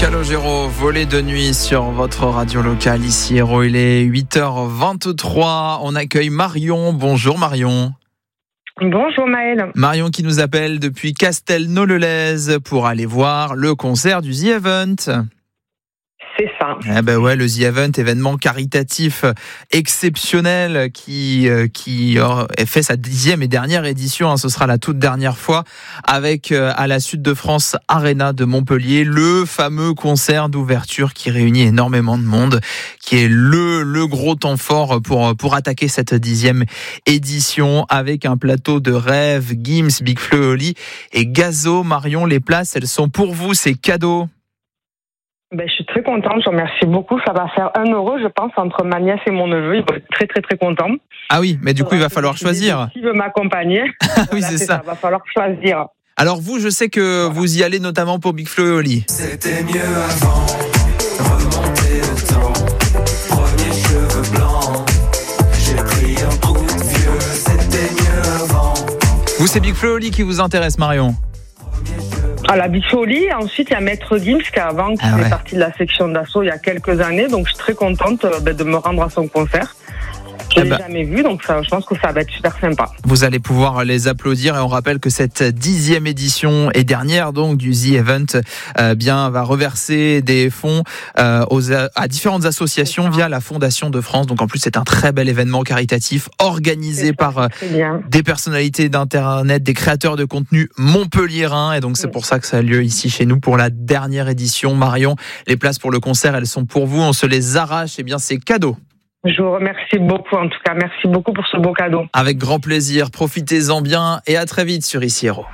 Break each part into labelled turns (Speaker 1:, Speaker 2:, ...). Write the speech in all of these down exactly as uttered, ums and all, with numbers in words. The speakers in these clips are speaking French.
Speaker 1: Calogero, volée de nuit sur votre radio locale. Ici Héros, il est huit heures vingt-trois. On accueille Marion. Bonjour Marion.
Speaker 2: Bonjour Maëlle.
Speaker 1: Marion qui nous appelle depuis Castelnau-le-Lez pour aller voir le concert du The Event.
Speaker 2: C'est ça.
Speaker 1: Eh ben ouais, le The Event, événement caritatif exceptionnel qui euh, qui a fait sa dixième et dernière édition. Hein, ce sera la toute dernière fois avec euh, à la Sud de France Arena de Montpellier, le fameux concert d'ouverture qui réunit énormément de monde, qui est le le gros temps fort pour pour attaquer cette dixième édition avec un plateau de rêve, Gims, Big Flo et Oli et Gazo. Marion, les places, elles sont pour vous, c'est cadeau.
Speaker 2: Ben, je suis très contente, je vous remercie beaucoup. Ça va faire un euro, je pense, entre ma nièce et mon neveu. Ils vont être très, très, très contents.
Speaker 1: Ah oui, mais du coup, il va falloir choisir.
Speaker 2: Qui veut m'accompagner?
Speaker 1: Ah oui,
Speaker 2: voilà,
Speaker 1: c'est, c'est
Speaker 2: ça.
Speaker 1: ça.
Speaker 2: Il va falloir choisir.
Speaker 1: Alors vous, je sais que voilà. Vous y allez notamment pour Big Flo et Oli.
Speaker 3: C'était mieux avant, remonter le temps, premier cheveux blancs, j'ai pris un coup de vieux, c'était mieux avant.
Speaker 1: Vous, c'est Big Flo et Oli qui vous intéresse, Marion?
Speaker 2: À la Big Flo et Oli, ensuite il y a Maître Gims qui avant qui ah ouais. fait partie de la section d'assaut il y a quelques années, donc je suis très contente de me rendre à son concert. Je ne l'ai bah. jamais vu, donc ça, je pense que ça va être super sympa.
Speaker 1: Vous allez pouvoir les applaudir et on rappelle que cette dixième édition et dernière donc du The Event euh, bien va reverser des fonds euh, aux, à différentes associations via la Fondation de France. Donc en plus c'est un très bel événement caritatif organisé c'est par euh, des personnalités d'internet, des créateurs de contenu montpelliérains et donc c'est oui. pour ça que ça a lieu ici chez nous pour la dernière édition. Marion, les places pour le concert elles sont pour vous, on se les arrache, et bien c'est cadeau.
Speaker 2: Je vous remercie beaucoup, en tout cas, merci beaucoup pour ce beau cadeau.
Speaker 1: Avec grand plaisir, profitez-en bien et à très vite sur Ici Héros.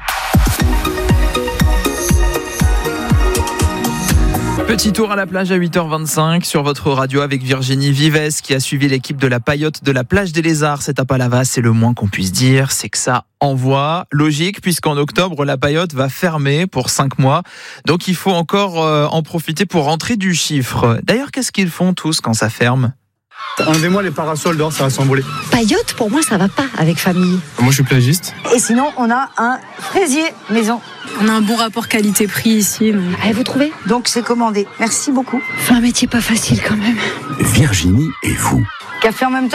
Speaker 1: Petit tour à la plage à huit heures vingt-cinq sur votre radio avec Virginie Vives qui a suivi l'équipe de la paillote de la plage des Lézards. C'est à Palavas, c'est le moins qu'on puisse dire, c'est que ça envoie. Logique, puisqu'en octobre, la paillote va fermer pour cinq mois. Donc il faut encore euh, en profiter pour rentrer du chiffre. D'ailleurs, qu'est-ce qu'ils font tous quand ça ferme ?
Speaker 4: Enlevez-moi les parasols dehors, ça va s'envoler.
Speaker 5: Paillote, pour moi, ça va pas avec famille.
Speaker 4: Moi, je suis plagiste.
Speaker 5: Et sinon, on a un fraisier maison.
Speaker 6: On a un bon rapport qualité-prix ici. Donc...
Speaker 5: Allez, vous trouvez ? Donc, c'est commandé. Merci beaucoup. C'est un métier pas facile quand même.
Speaker 7: Virginie et vous.
Speaker 5: Café en même temps ?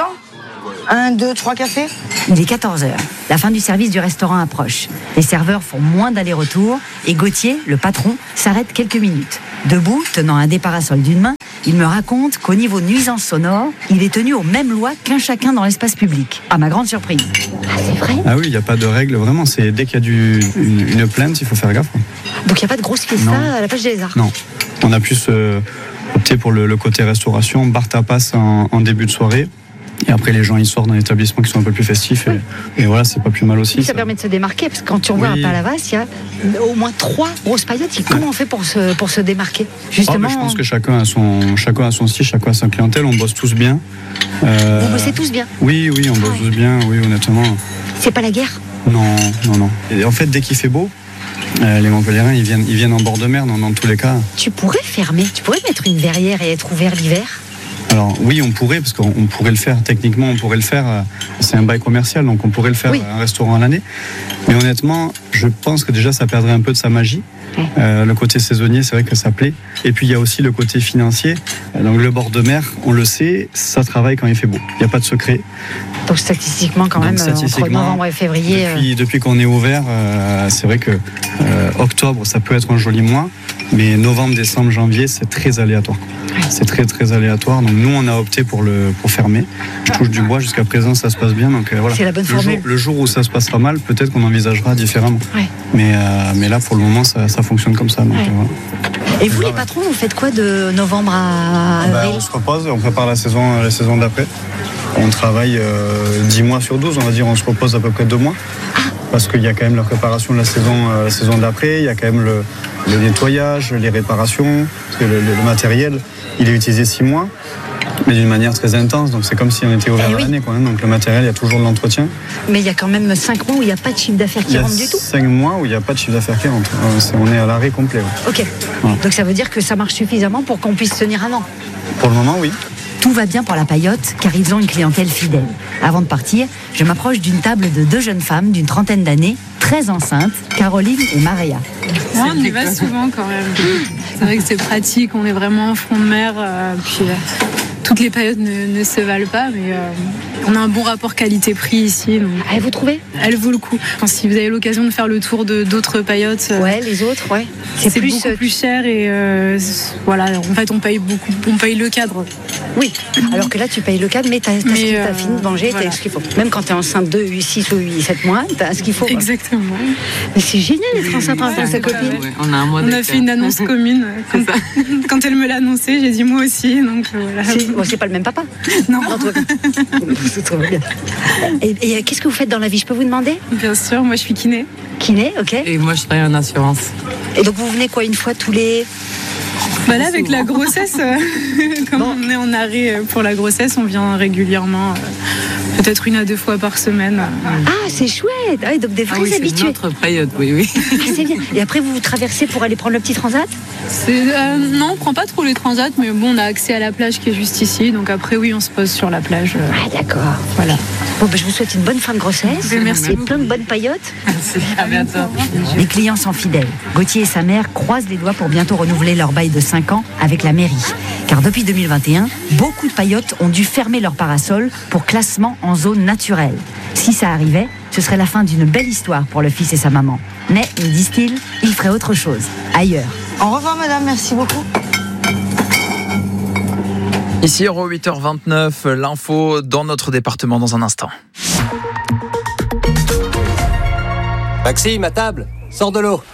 Speaker 5: Un, deux, trois cafés ? Il est quatorze heures. La fin du service du restaurant approche. Les serveurs font moins d'allers-retours et Gauthier, le patron, s'arrête quelques minutes. Debout, tenant un des parasols d'une main, il me raconte qu'au niveau nuisance sonore, il est tenu aux mêmes lois qu'un chacun dans l'espace public. À ma grande surprise. Ah, c'est vrai ?
Speaker 4: Ah oui, il n'y a pas de règle, vraiment. C'est dès qu'il y a du, une, une plainte, il faut faire gaffe.
Speaker 5: Donc il n'y a pas de grosse fiesta à la plage des Lézards ?
Speaker 4: Non. On a plus euh, opté pour le, le côté restauration, bar tapas en, en début de soirée. Et après, les gens, ils sortent dans l'établissement qui sont un peu plus festifs. Et, et voilà, c'est pas plus mal aussi.
Speaker 5: Ça, ça permet de se démarquer, parce que quand tu revois oui. à Palavas, il y a au moins trois grosses paillotes. Comment on fait pour se, pour se démarquer justement?
Speaker 4: Oh, je pense que chacun a, son, chacun a son style, chacun a sa clientèle. On bosse tous bien.
Speaker 5: Euh, Vous bossez tous bien?
Speaker 4: Oui, oui, on bosse ah ouais. tous bien, oui, honnêtement.
Speaker 5: C'est pas la guerre?
Speaker 4: Non, non, non. Et en fait, dès qu'il fait beau, Euh, les Montpelliérains, ils viennent, ils viennent en bord de mer dans, dans tous les cas.
Speaker 5: Tu pourrais fermer, tu pourrais mettre une verrière et être ouvert l'hiver?
Speaker 4: Alors oui, on pourrait, parce qu'on on pourrait le faire, techniquement on pourrait le faire, c'est un bail commercial, donc on pourrait le faire oui. un restaurant à l'année. Mais honnêtement, je pense que déjà ça perdrait un peu de sa magie. Ouais. Euh, le côté saisonnier, c'est vrai que ça plaît. Et puis il y a aussi le côté financier. Donc le bord de mer, on le sait, ça travaille quand il fait beau. Il n'y a pas de secret.
Speaker 5: Donc statistiquement quand donc, même, statistiquement, entre novembre et février...
Speaker 4: Depuis, euh... depuis qu'on est ouvert, euh, c'est vrai que euh, octobre, ça peut être un joli mois. Mais novembre, décembre, janvier, c'est très aléatoire. Ouais. C'est très très aléatoire. Donc nous, on a opté pour le pour fermer. Je touche du bois. Jusqu'à présent, ça se passe bien. Donc euh, voilà.
Speaker 5: C'est la bonne
Speaker 4: le
Speaker 5: formule.
Speaker 4: Jour, le jour où ça se passera mal, peut-être qu'on envisagera différemment. Ouais. Mais euh, mais là, pour le moment, ça, ça fonctionne comme ça. Donc, ouais. euh, voilà.
Speaker 5: Et vous, les patrons, vous faites quoi de novembre à avril?
Speaker 4: Ben, on se repose. On prépare la saison la saison d'après. On travaille euh, dix mois sur douze, on va dire. On se repose à peu près deux mois. Ah. Parce qu'il y a quand même la préparation de la saison, euh, la saison d'après, il y a quand même le, le nettoyage, les réparations, parce que le, le, le matériel, il est utilisé six mois, mais d'une manière très intense, donc c'est comme si on était ouvert eh oui. l'année, quoi, hein, donc le matériel, il y a toujours de l'entretien.
Speaker 5: Mais il y a quand même cinq mois où il n'y a pas de chiffre d'affaires qui rentre du tout.
Speaker 4: cinq mois où il n'y a pas de chiffre d'affaires qui rentre, on est à l'arrêt complet. Ouais.
Speaker 5: Ok, voilà. Donc ça veut dire que ça marche suffisamment pour qu'on puisse tenir un an?
Speaker 4: Pour le moment, oui.
Speaker 5: Tout va bien pour la paillote, car ils ont une clientèle fidèle. Avant de partir, je m'approche d'une table de deux jeunes femmes d'une trentaine d'années, très enceintes, Caroline et Maria.
Speaker 6: Ah, on y va souvent quand même. C'est vrai que c'est pratique, on est vraiment en front de mer. Euh, puis euh, toutes les paillotes ne, ne se valent pas, mais euh, on a un bon rapport qualité-prix ici. Donc,
Speaker 5: ah, vous trouvez ?
Speaker 6: Elle vaut le coup. Enfin, si vous avez l'occasion de faire le tour de d'autres paillotes, euh,
Speaker 5: ouais, les autres, ouais.
Speaker 6: C'est, c'est plus, beaucoup plus cher et euh, voilà. En fait, on paye beaucoup, on paye le cadre.
Speaker 5: Oui. Alors que là, tu payes le cadre, mais t'as, t'as, mais ce euh, t'as fini de manger, voilà. T'as ce qu'il faut. Même quand t'es enceinte de huit, six ou huit, sept mois, t'as ce qu'il faut.
Speaker 6: Exactement.
Speaker 5: Mais c'est génial d'être enceinte avec sa copine.
Speaker 6: Ouais, on a un mois. On a fait une annonce commune. Quand, quand elle me l'a annoncé, j'ai dit moi aussi. Donc voilà.
Speaker 5: C'est, bon, c'est pas le même papa.
Speaker 6: Non.
Speaker 5: non toi, c'est trop bien. Et, et qu'est-ce que vous faites dans la vie ? Je peux vous demander ?
Speaker 6: Bien sûr, moi je suis kiné.
Speaker 5: Kiné, ok.
Speaker 8: Et moi je travaille en assurance.
Speaker 5: Et donc vous venez quoi, une fois tous les...
Speaker 6: Bah là, avec la grossesse, euh, comme bon. on est en arrêt pour la grossesse, on vient régulièrement, euh, peut-être une à deux fois par semaine.
Speaker 5: Ah, c'est chouette. Ah, donc des vrais
Speaker 8: ah oui,
Speaker 5: habitués.
Speaker 8: C'est notre période, oui, oui.
Speaker 5: Ah, c'est bien. Et après, vous vous traversez pour aller prendre le petit transat ?
Speaker 6: c'est, euh, Non, on prend pas trop les transats, mais bon, on a accès à la plage qui est juste ici. Donc après, oui, on se pose sur la plage. Euh,
Speaker 5: ah, d'accord.
Speaker 6: Voilà.
Speaker 5: Bon, bah, je vous souhaite une bonne fin de grossesse.
Speaker 6: Mais merci.
Speaker 5: Et plein de bonnes paillotes.
Speaker 8: Merci. À bientôt.
Speaker 5: Les clients sont fidèles. Gauthier et sa mère croisent les doigts pour bientôt renouveler leur bail de cinq ans avec la mairie. Car depuis deux mille vingt et un, beaucoup de paillotes ont dû fermer leur parasol pour classement en zone naturelle. Si ça arrivait, ce serait la fin d'une belle histoire pour le fils et sa maman. Mais, me disent-ils, ils feraient autre chose, ailleurs.
Speaker 9: Au revoir madame, merci beaucoup.
Speaker 1: Ici, Euro huit heures vingt-neuf, l'info dans notre département dans un instant.
Speaker 10: Maxime, à table, sors de l'eau.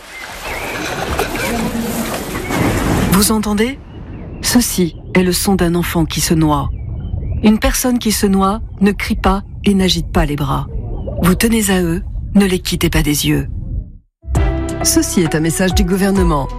Speaker 11: Vous entendez ? Ceci est le son d'un enfant qui se noie. Une personne qui se noie ne crie pas et n'agite pas les bras. Vous tenez à eux, ne les quittez pas des yeux. Ceci est un message du gouvernement.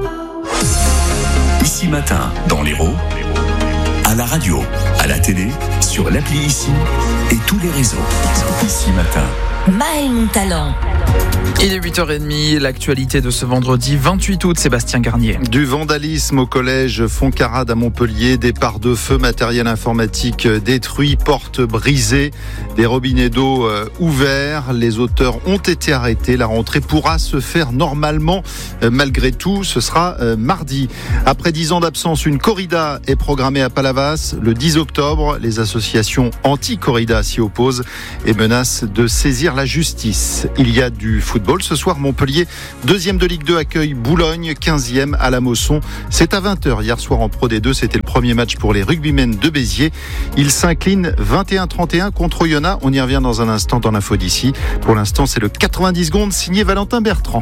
Speaker 7: Ici Matin, dans l'Hérault, à la radio, à la télé, sur l'appli Ici et tous les réseaux. Ici Matin.
Speaker 12: Maël Montalent.
Speaker 1: Il est huit heures trente, l'actualité de ce vendredi vingt-huit août, Sébastien Garnier.
Speaker 13: Du vandalisme au collège Foncarade à Montpellier, des parts de feu, matériel informatique détruit, portes brisées, des robinets d'eau ouverts. Les auteurs ont été arrêtés. La rentrée pourra se faire normalement malgré tout. Ce sera mardi. Après dix ans d'absence, une corrida est programmée à Palavas le dix octobre. Les associations anti-corrida s'y opposent et menacent de saisir la justice. Il y a du football. Ce soir, Montpellier, deuxième de Ligue deux, accueille Boulogne, quinzième à la Mosson. C'est à vingt heures. Hier soir en Pro D deux, c'était le premier match pour les rugbymen de Béziers. Ils s'inclinent vingt et un à trente et un contre Oyonnax. On y revient dans un instant dans l'info d'ici. Pour l'instant, c'est le quatre-vingt-dix secondes signé Valentin Bertrand.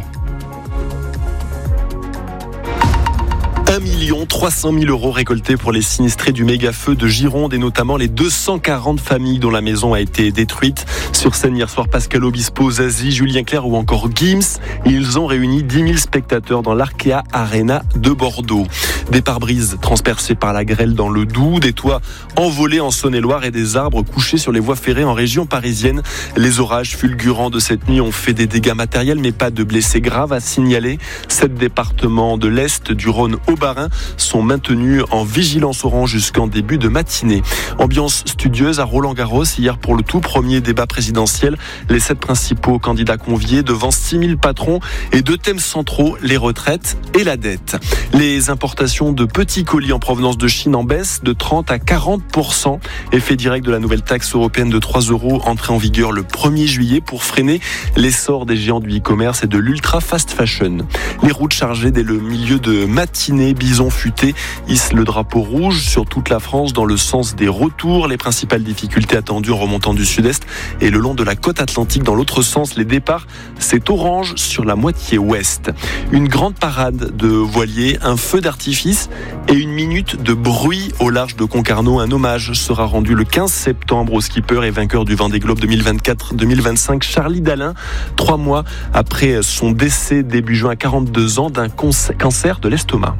Speaker 14: un million trois cent mille euros récoltés pour les sinistrés du méga-feu de Gironde et notamment les deux cent quarante familles dont la maison a été détruite. Sur scène hier soir, Pascal Obispo, Zazie, Julien Clerc ou encore Gims. Ils ont réuni dix mille spectateurs dans l'Arkea Arena de Bordeaux. Des pare-brises transpercés par la grêle dans le Doubs, des toits envolés en Saône-et-Loire et des arbres couchés sur les voies ferrées en région parisienne. Les orages fulgurants de cette nuit ont fait des dégâts matériels mais pas de blessés graves à signaler. Sept départements de l'Est, du Rhône au Bas-Rhin, sont maintenus en vigilance orange jusqu'en début de matinée. Ambiance studieuse à Roland-Garros hier pour le tout premier débat présidentiel. Les sept principaux candidats conviés devant six mille patrons et deux thèmes centraux, les retraites et la dette. Les importations de petits colis en provenance de Chine en baisse de trente à quarante pour cent. Effet direct de la nouvelle taxe européenne de trois euros entrée en vigueur le premier juillet pour freiner l'essor des géants du e-commerce et de l'ultra fast fashion. Les routes chargées dès le milieu de matinée, Bison Futé hisse le drapeau rouge sur toute la France dans le sens des retours. Les principales difficultés attendues en remontant du sud-est et le long de la côte atlantique dans l'autre sens. Les départs, c'est orange sur la moitié ouest. Une grande parade de voiliers, un feu d'artifice et une minute de bruit au large de Concarneau. Un hommage sera rendu le quinze septembre au skipper et vainqueur du Vendée Globe deux mille vingt-quatre deux mille vingt-cinq, Charlie Dalin, trois mois après son décès début juin à quarante-deux ans d'un cancer de l'estomac.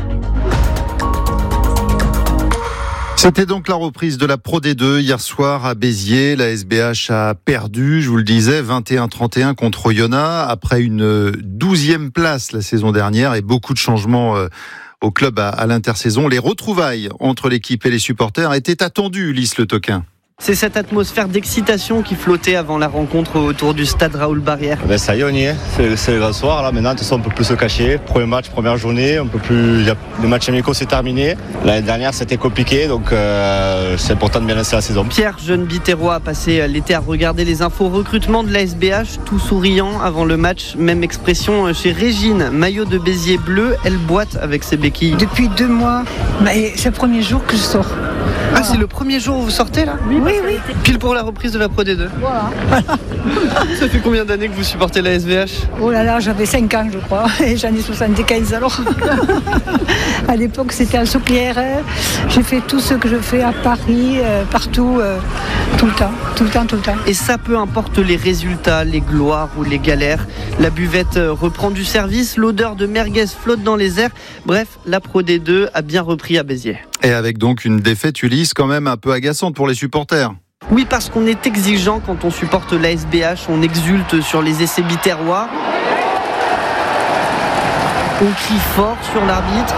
Speaker 13: C'était donc la reprise de la Pro D deux hier soir à Béziers. La S B H a perdu, je vous le disais, vingt et un à trente et un contre Oyonnax après une douzième place la saison dernière et beaucoup de changements au club à l'intersaison. Les retrouvailles entre l'équipe et les supporters étaient attendues, Lys Le Toquin.
Speaker 15: C'est cette atmosphère d'excitation qui flottait avant la rencontre autour du stade Raoul Barrière.
Speaker 16: Ben ça y est, on y est. C'est, c'est le grand soir. Là. Maintenant, de toute façon, on ne peut plus se cacher. Premier match, première journée. On peut plus... Le match amicaux, c'est terminé. L'année dernière, c'était compliqué. Donc, euh, c'est important de bien lancer la saison.
Speaker 15: Pierre, jeune Biterrois, a passé l'été à regarder les infos recrutement de l'A S B H, tout souriant avant le match. Même expression chez Régine. Maillot de Béziers bleu, elle boite avec ses béquilles.
Speaker 17: Depuis deux mois, bah, c'est le premier jour que je sors.
Speaker 15: Ah, c'est le premier jour où vous sortez là ?
Speaker 17: Oui, oui, oui.
Speaker 15: Pile pour la reprise de la Pro D deux.
Speaker 17: Voilà.
Speaker 15: Ça fait combien d'années que vous supportez la S V H ?
Speaker 17: Oh là là, j'avais cinq ans je crois, et j'en ai soixante-quinze alors. À l'époque c'était à Soupière, j'ai fait tout ce que je fais à Paris, euh, partout, euh, tout le temps, tout le temps, tout le temps.
Speaker 15: Et ça, peu importe les résultats, les gloires ou les galères, la buvette reprend du service, l'odeur de merguez flotte dans les airs. Bref, la Pro D deux a bien repris à Béziers.
Speaker 13: Et avec donc une défaite Ulysse quand même un peu agaçante pour les supporters.
Speaker 15: Oui, parce qu'on est exigeant quand on supporte l'A S B H, on exulte sur les essais biterrois, on crie fort sur l'arbitre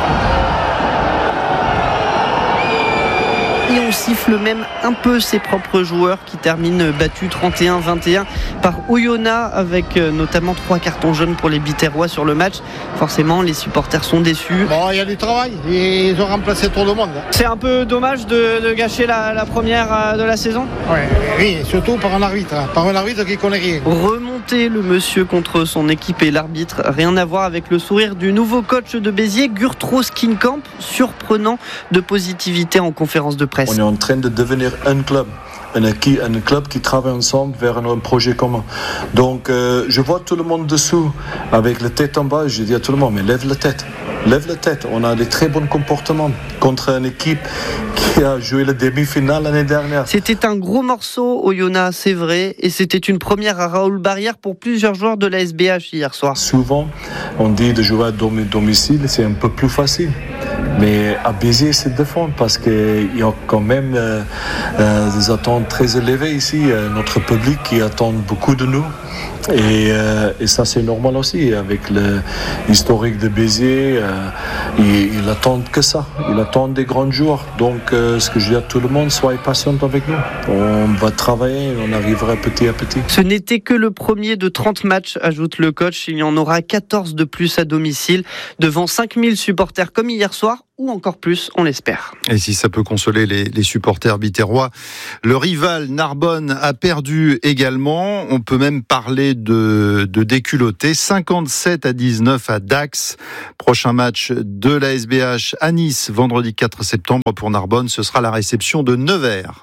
Speaker 15: et on siffle même un peu ses propres joueurs qui terminent battus trente et un vingt et un par Oyonnax avec notamment trois cartons jaunes pour les Biterrois sur le match. Forcément, les supporters sont déçus.
Speaker 18: Bon, il y a du travail, ils ont remplacé trop de monde.
Speaker 15: C'est un peu dommage de, de gâcher la, la première de la saison.
Speaker 18: Ouais, oui, surtout par un arbitre, par un arbitre qui connaît rien.
Speaker 15: Remonter le monsieur contre son équipe et l'arbitre, rien à voir avec le sourire du nouveau coach de Béziers, Gurtro Skinkamp, surprenant de positivité en conférence de presse.
Speaker 19: On est en train de devenir un club. Un, un club qui travaille ensemble vers un projet commun. Donc euh, je vois tout le monde dessous avec la tête en bas et je dis à tout le monde mais lève la tête, lève la tête, on a des très bons comportements contre une équipe qui a joué la demi-finale l'année dernière.
Speaker 15: C'était un gros morceau Oyonnax, c'est vrai, et c'était une première à Raoul Barrière pour plusieurs joueurs de la S B H hier soir.
Speaker 19: Souvent on dit de jouer à domicile c'est un peu plus facile. Mais à Béziers, c'est défendre parce qu'il y a quand même euh, euh, des attentes très élevées ici. Euh, notre public qui attend beaucoup de nous. Et, euh, et ça, c'est normal aussi. Avec l'historique de Béziers, euh, ils, ils attendent que ça. Ils attendent des grands joueurs. Donc, euh, ce que je dis à tout le monde, soyez patient avec nous. On va travailler, on arrivera petit à petit.
Speaker 15: Ce n'était que le premier de trente matchs, ajoute le coach. Il y en aura quatorze de plus à domicile, devant cinq mille supporters comme hier soir, ou encore plus, on l'espère.
Speaker 13: Et si ça peut consoler les, les supporters biterrois, le rival Narbonne a perdu également. On peut même parler de, de déculotté. cinquante-sept à dix-neuf à Dax. Prochain match de la S B H à Nice, vendredi quatre septembre pour Narbonne. Ce sera la réception de Nevers.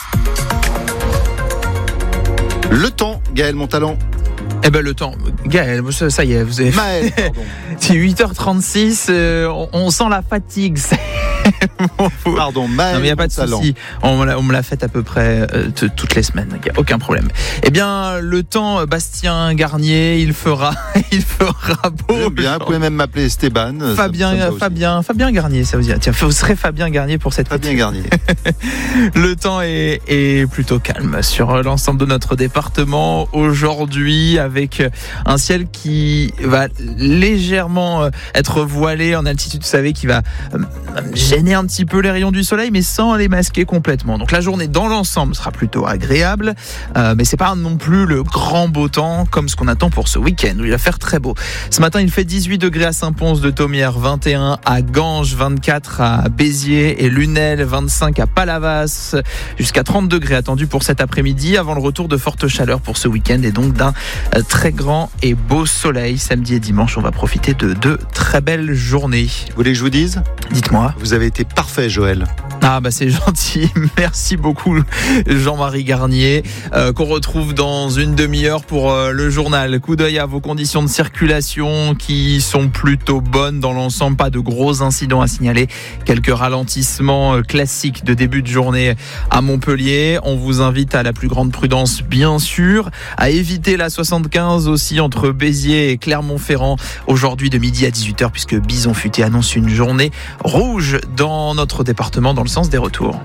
Speaker 13: Le temps, Gaël Montalan.
Speaker 1: Eh ben le temps, Gaël, ça y est, vous avez
Speaker 13: Maël,
Speaker 1: c'est huit heures trente-six, euh, on, on sent la fatigue.
Speaker 13: Pardon, Maël.
Speaker 1: Non mais il n'y a pas de souci, on, on me l'a fait à peu près euh, t- toutes les semaines, il n'y a aucun problème. Eh bien le temps, Bastien Garnier, il fera, il fera beau.
Speaker 13: J'aime bien, vous pouvez même m'appeler Esteban.
Speaker 1: Fabien, ça, ça Fabien, Fabien Garnier, ça vous dit. Tiens, vous serez Fabien Garnier pour cette
Speaker 13: Fabien Garnier.
Speaker 1: Le temps est, est plutôt calme sur l'ensemble de notre département aujourd'hui, avec un ciel qui va légèrement être voilé en altitude, vous savez, qui va gêner un petit peu les rayons du soleil, mais sans les masquer complètement. Donc la journée dans l'ensemble sera plutôt agréable, euh, mais c'est pas non plus le grand beau temps comme ce qu'on attend pour ce week-end où il va faire très beau. Ce matin, il fait dix-huit degrés à Saint-Pons de Thomières, vingt et un à Ganges, vingt-quatre à Béziers et Lunel, vingt-cinq à Palavas, jusqu'à trente degrés attendus pour cet après-midi, avant le retour de forte chaleur pour ce week-end et donc d'un très grand et beau soleil. Samedi et dimanche, on va profiter de deux très belles journées.
Speaker 13: Vous voulez que je vous dise ?
Speaker 1: Dites-moi.
Speaker 13: Vous avez été parfait, Joël.
Speaker 1: Ah bah c'est gentil, merci beaucoup Jean-Marie Garnier, euh, qu'on retrouve dans une demi-heure pour euh, le journal. Coup d'œil à vos conditions de circulation qui sont plutôt bonnes dans l'ensemble, pas de gros incidents à signaler, quelques ralentissements euh, classiques de début de journée à Montpellier. On vous invite à la plus grande prudence bien sûr, à éviter la soixante-quinze aussi entre Béziers et Clermont-Ferrand aujourd'hui de midi à dix-huit heures puisque Bison Futé annonce une journée rouge dans notre département dans le sens des retours.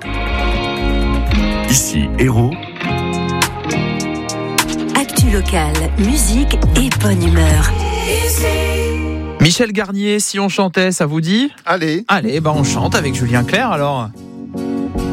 Speaker 7: Ici Hérault.
Speaker 12: Actu locale, musique et bonne humeur.
Speaker 1: Michel Garnier, si on chantait, ça vous dit ?
Speaker 13: Allez.
Speaker 1: Allez, bah on chante avec Julien Clerc alors.